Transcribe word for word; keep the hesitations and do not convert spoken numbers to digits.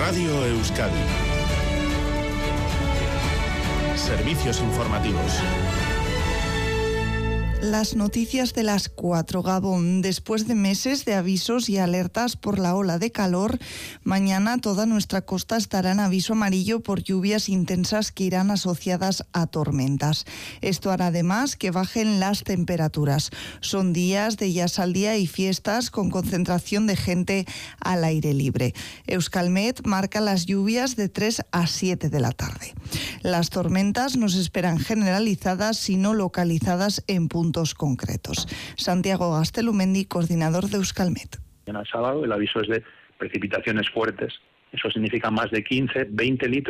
Radio Euskadi. Servicios informativos. Las noticias de las cuatro, Gabón. Después de meses de avisos y alertas por la ola de calor, mañana toda nuestra costa estará en aviso amarillo por lluvias intensas que irán asociadas a tormentas. Esto hará además que bajen las temperaturas. Son días de Yasaldía y fiestas con concentración de gente al aire libre. Euskalmet marca las lluvias de tres a siete de la tarde. Las tormentas nos esperan generalizadas, sino localizadas en puntos concretos. Santiago Gastelumendi, coordinador de Euskalmet. El sábado el aviso es de precipitaciones fuertes. Eso significa más de quince, veinte litros